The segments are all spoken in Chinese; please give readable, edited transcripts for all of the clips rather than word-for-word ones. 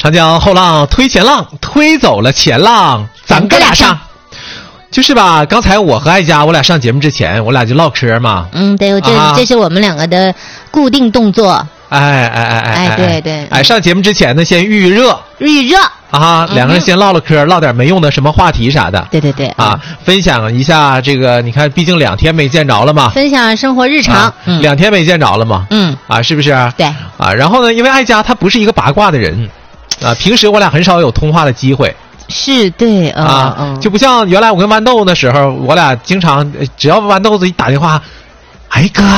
长江后浪推前浪，推走了前浪，咱哥俩上。就是吧，刚才我和艾佳，我俩上节目之前，我俩就唠嗑嘛。 对，这是我们两个的固定动作。对， 上节目之前呢，先预热啊，两个人先唠唠嗑，唠点没用的什么话题啥的。 对啊，分享一下这个，你看，毕竟2天没见着了嘛， 分享生活日常。 2天没见着了嘛，是不是？ 对啊，然后呢，因为艾佳她不是一个八卦的人，平时我俩很少有通话的机会。 是对就不像原来我跟豌豆的时候，我俩经常只要豌豆子一打电话，哎哥，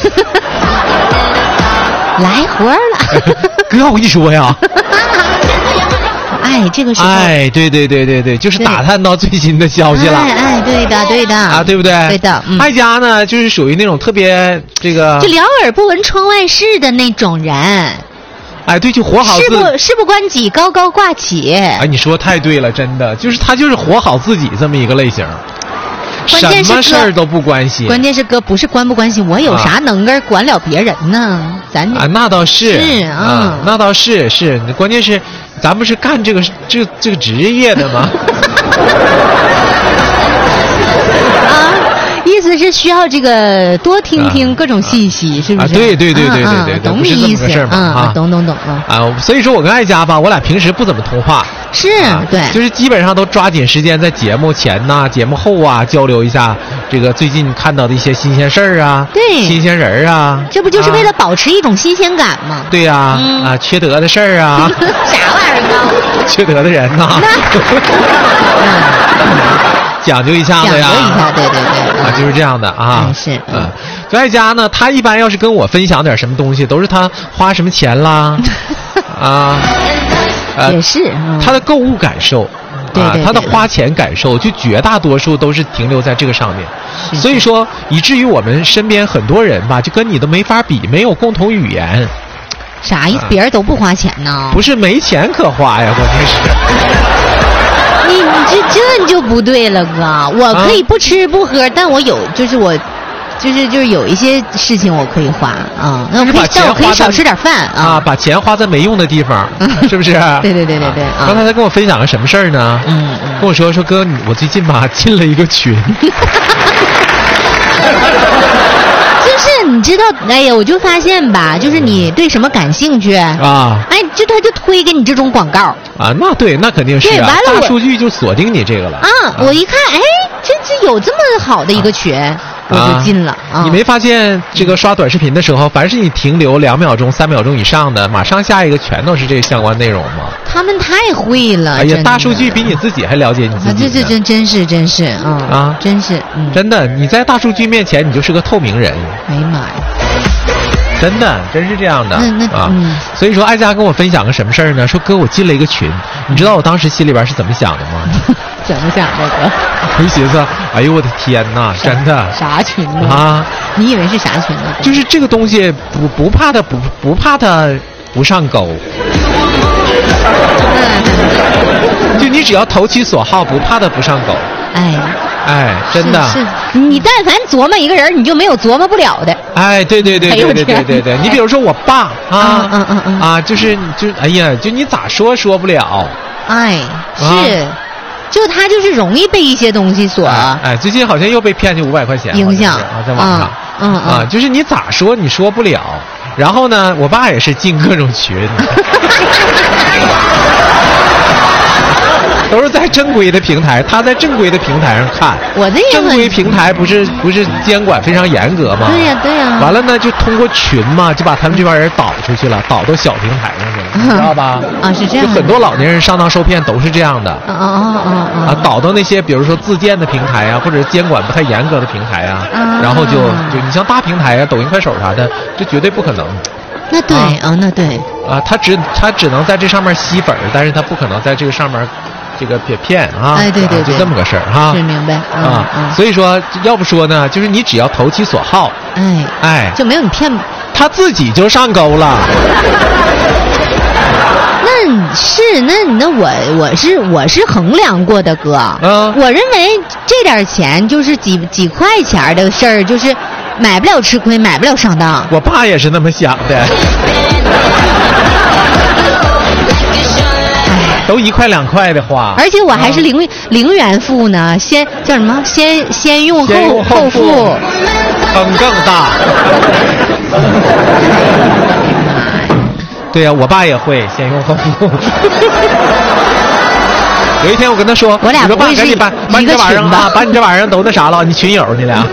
来活了， 哥，我跟你说呀， 这个时候， 对，就是打探到最新的消息了， 对的啊，对不对？ 对的， 艾佳呢，就是属于那种特别这个， 就两耳不闻窗外事的那种人。 对，就活好自己， 事不关己，高高挂起。 你说太对了，真的，就是他就是活好自己这么一个类型， 什么事儿都不关心。 关键是哥不是关不关心，我有啥能个管了别人呢？咱那倒是那倒是，关键是咱不是干这个职业的吗？ 意思是需要这个多听听各种信息，是不是？ 对， 懂你意思懂所以说我跟艾佳吧，我俩平时不怎么通话， 是对， 就是基本上都抓紧时间在节目前呐、节目后啊交流一下这个最近看到的一些新鲜事儿啊， 对， 新鲜人啊， 这不就是为了保持一种新鲜感吗？ 对呀，缺德的事儿啊， 啥玩意儿呢？ 缺德的人呐。讲究一下子呀， 对， 就是这样的啊。 是， 所以艾佳呢，他一般要是跟我分享点什么东西，都是他花什么钱啦， 也是他的购物感受， 对， 他的花钱感受，就绝大多数都是停留在这个上面。所以说，以至于我们身边很多人吧，就跟你都没法比，没有共同语言。 啥意思？别人都不花钱呢？ 不是没钱可花呀，关键是。 你这就不对了，哥。我可以不吃不喝，但我有，就是有一些事情我可以花啊。那我可以少吃点饭啊。 把钱花在没用的地方，是不是？ 对。 刚才他跟我分享个什么事儿呢？跟我说哥，我最近吧进了一个群。 就是你知道，我就发现吧，就是你对什么感兴趣他就推给你这种广告那对，那肯定是对，完了大数据就锁定你这个了我一看，这有这么好的一个群，我就进了你没发现这个刷短视频的时候，凡是你停留2秒钟、3秒钟以上的，马上下一个全都是这相关内容吗？ 他们太会了！ 大数据比你自己还了解你自己。 这真是真是真的，你在大数据面前，你就是个透明人。 哎呀妈呀！ 真是这样的所以说艾佳跟我分享个什么事儿呢？说哥，我进了一个群，你知道我当时心里边是怎么想的吗？ 怎么想的哥？ 我就寻思，哎呦我的天哪，真的啥群呢？你以为是啥群呢？ 就是这个东西不怕它不上钩。就你只要投其所好，不怕它不上钩。真的是你但凡琢磨一个人，你就没有琢磨不了的。 对，你比如说我爸就是哎呀，就你咋说不了。 是。就他就是容易被一些东西所最近好像又被骗去500块钱影响在网上就是你咋说你说不了。然后呢，我爸也是进各种群。都是在正规的平台，他在正规的平台上看。 我这正规平台不是监管非常严格吗？ 对呀。 完了呢，就通过群嘛，就把他们这帮人导出去了，导到小平台上去了，你知道吧？ 是这样。 就很多老年人上当受骗都是这样的。导到那些比如说自建的平台或者监管不太严格的平台然后就你像大平台抖音、快手啥的，这绝对不可能。 那对那对他只能在这上面吸粉，但是他不可能在这个上面。这个骗对， 就这么个事儿是明白所以说要不说呢，就是你只要投其所好， 就没有你骗， 他自己就上钩了。 那我是衡量过的哥，我认为这点钱就是几块钱的事儿，就是买不了吃亏，买不了上当。 我爸也是那么想的。 都1块2块的花， 而且我还是零元付呢，先叫什么？先用后付， 坑更大。对呀，我爸也会先用后付。有一天我跟他说， 我俩说爸，赶紧把你这玩意儿啊，把你这玩意儿都那啥了，你群友你俩。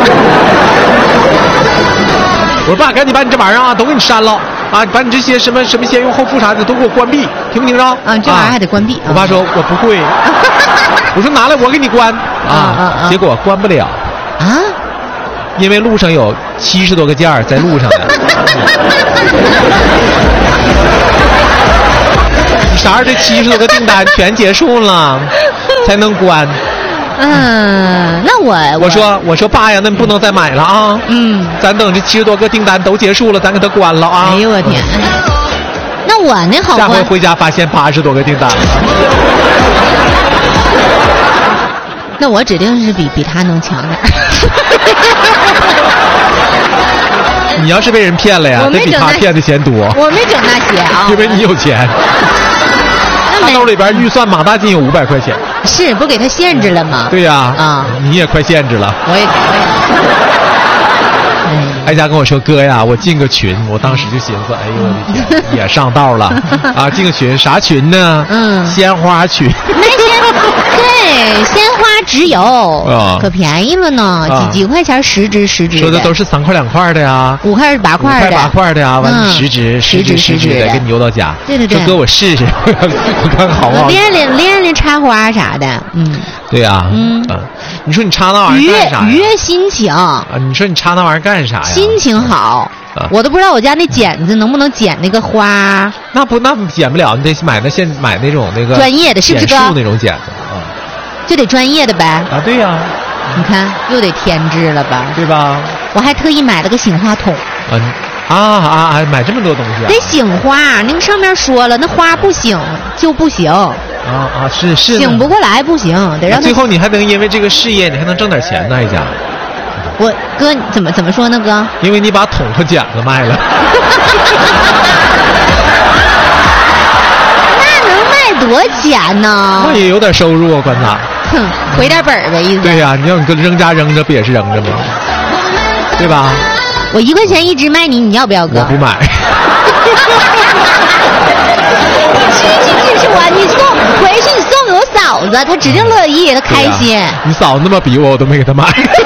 我说爸，赶紧把你这玩意儿啊都给你删了啊，把你这些什么先用后付啥的都给我关闭，听不听着？ 啊，这玩意儿还得关闭。 我爸说我不会，我说拿来我给你关啊，结果关不了啊， 因为路上有70多个件儿在路上呢。你啥时候这70多个订单全结束了才能关？ 那我说爸呀，那你不能再买了啊。咱等这70多个订单都结束了，咱给他关了啊。哎呦我天！那我那好关。 下回回家发现80多个订单了。 那我指定是比他能强点。 你要是被人骗了呀，得比他骗的钱多。 我没整那些啊， 因为你有钱。他兜里边预算马大金有500块钱， 是不给他限制了吗？ 对呀，你也快限制了。 我也。 哀家跟我说哥呀，我进个群，我当时就寻思，哎呦我的天，也上道了啊！进个群，啥群呢？鲜花群。对， 鲜花直邮可便宜了呢，几块钱10支的。 说的都是3块2块的呀 ，5块8块的 ，5块8块的呀，完了10支的给你邮到家。 对。 说哥我试试，我看好不好？ 练插花啥的， 对呀，你说你插那玩意儿干啥呀？ 愉悦心情啊！ 你说你插那玩意儿干啥呀？ 心情好，我都不知道我家那剪子能不能剪那个花。 那剪不了，你得买那种那个专业的，是不是？ 剪树那种剪子啊， 就得专业的呗。 啊，对呀， 你看又得添置了吧？ 对吧？ 我还特意买了个醒花筒。 买这么多东西啊！ 得醒花，那个上面说了，那花不醒就不行。 是醒不过来不行，得让最后你还能因为这个事业，你还能挣点钱呢，哀家。 我哥怎么说呢，哥？ 因为你把桶和剪子卖了。 那能卖多钱呢？ 那也有点收入啊，管他。 哼，回点本呗，意思。 对呀，你要你扔家扔着，不也是扔着吗？对吧？ 我1块钱1支卖你要不要哥？ 我不买。 支持我，你送回去，你送给我嫂子，她指定乐意，她开心。 你嫂子那么比我都没给她买。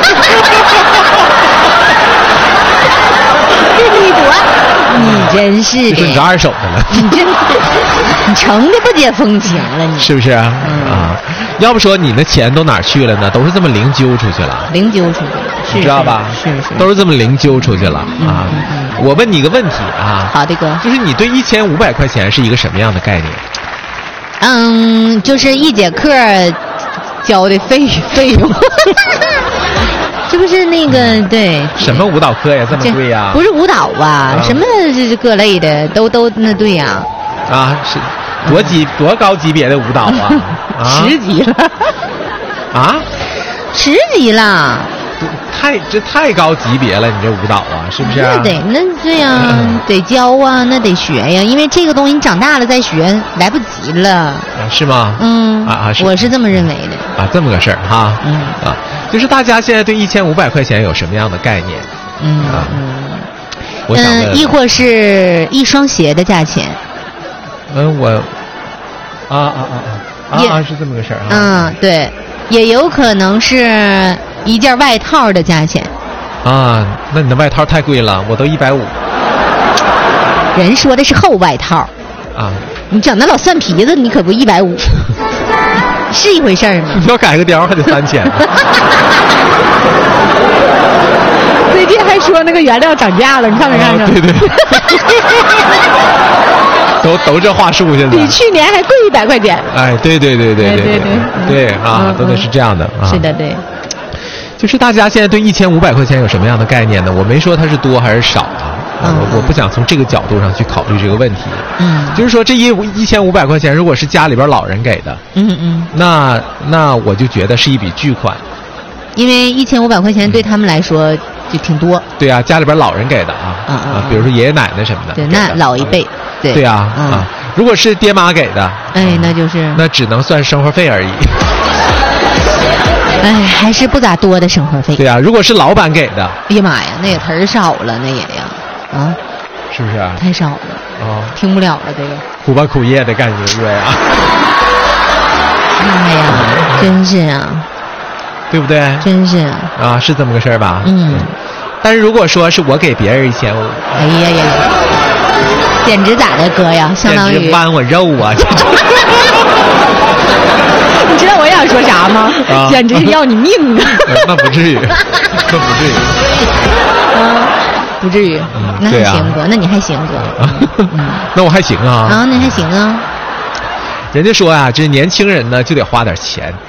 你真是的， 你说你这2手的了， 你真是，你成的不解风情了，你是不是啊？要不说你的钱都哪儿去了呢？都是这么零揪出去了， 你知道吧？ 是， 都是这么零揪出去了啊！我问你个问题啊， 好的哥， 就是你对1500块钱是一个什么样的概念？就是1节课交的费用。这不是那个对什么舞蹈课呀？这么贵呀？ 不是舞蹈吧？什么这各类的都那对呀？ 是多高级别的舞蹈啊 ？10级了10级了。 这太高级别了，你这舞蹈啊，是不是？ 那对呀，得教啊，那得学呀，因为这个东西你长大了再学来不及了。 是吗？ 我是这么认为的。 这么个事儿哈。就是大家现在对1500块钱有什么样的概念？我想问， 亦或是一双鞋的价钱？ 是这么个事儿啊。 对，也有可能是一件外套的价钱。 那你的外套太贵了，我都150。 人说的是厚外套。你整那老蒜皮子，你可不150。是一回事吗？ 你要改个貂还得3000。 最近还说那个原料涨价了，你看没看着？ 对。都这话术现在。 比去年还贵100块钱。 对都得是这样的啊。 是的，对。 就是大家现在对1500块钱有什么样的概念呢？我没说它是多还是少我不想从这个角度上去考虑这个问题。就是说这1500块钱，如果是家里边老人给的，那我就觉得是一笔巨款。 因为1500块钱对他们来说就挺多。 对啊，家里边老人给的比如说爷爷奶奶什么的。 对，那老一辈。 对啊如果是爹妈给的， 哎，那只能算生活费而已。 哎，还是不咋多的生活费。 对呀，如果是老板给的， 哎呀妈呀，那也忒少了，那也呀，啊， 是不是啊？ 太少了， 哦， 听不了了，这个苦吧苦业的感觉呀。 哎呀，真是啊， 对不对？ 真是啊，是这么个事儿吧？ 嗯。 但是如果说是我给别人1500， 哎呀呀，简直咋的哥呀？相当于简直剜我肉啊！ 你知道我想说啥吗？简直是要你命啊！ 那不至于，那不至于。 不至于。那还行哥，那你还行哥。 那我还行啊。 啊，那还行啊。 人家说啊，这年轻人呢就得花点钱。